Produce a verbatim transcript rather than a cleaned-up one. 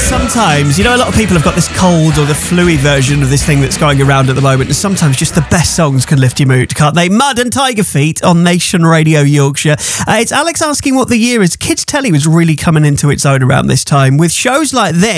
Sometimes, you know, a lot of people have got this cold or the flu-y version of this thing that's going around at the moment, and sometimes just the best songs can lift your mood, can't they? Mud and Tiger Feet on Nation Radio Yorkshire. Uh, it's Alex asking what the year is. Kids Telly was really coming into its own around this time with shows like this.